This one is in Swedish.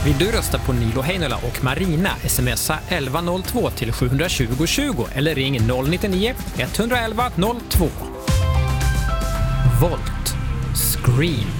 Vill du rösta på Nilo Heinola och Marina, smsa 1102 till 720 20 eller ring 099 111 02. Volt. Scream.